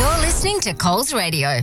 You're listening to Coles Radio.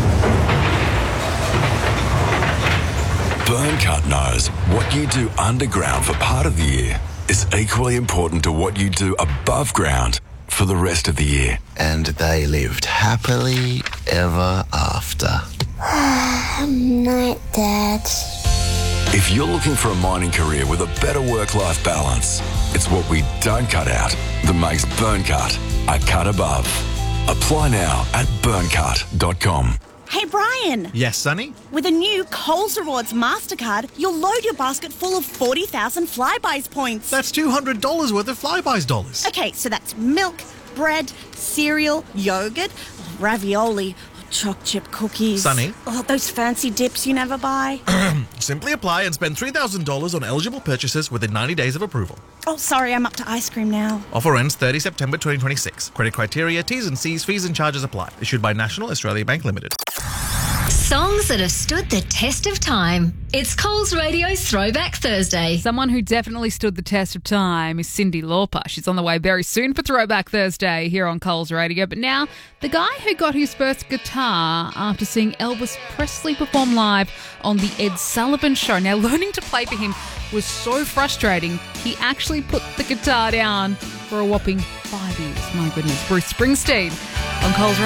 Burncut knows what you do underground for part of the year is equally important to what you do above ground for the rest of the year. And they lived happily ever after. Night, Dad. If you're looking for a mining career with a better work-life balance, it's what we don't cut out that makes Burncut a cut above. Apply now at burncut.com. Hey, Brian. Yes, Sonny? With a new Coles Rewards MasterCard, you'll load your basket full of 40,000 Flybuys points. That's $200 worth of Flybuys dollars. Okay, so that's milk, bread, cereal, yogurt, ravioli, choc chip cookies. Sonny? Oh, those fancy dips you never buy. Simply apply and spend $3,000 on eligible purchases within 90 days of approval. Oh, sorry, I'm up to ice cream now. Offer ends 30 September 2026. Credit criteria, T's and C's, fees and charges apply. Issued by National Australia Bank Limited. Songs that have stood the test of time. It's Coles Radio's Throwback Thursday. Someone who definitely stood the test of time is Cyndi Lauper. She's on the way very soon for Throwback Thursday here on Coles Radio. But now, the guy who got his first guitar after seeing Elvis Presley perform live on The Ed Sullivan Show. Now, learning to play for him was so frustrating, he actually put the guitar down for a whopping 5 years. My goodness. Bruce Springsteen on Coles Radio.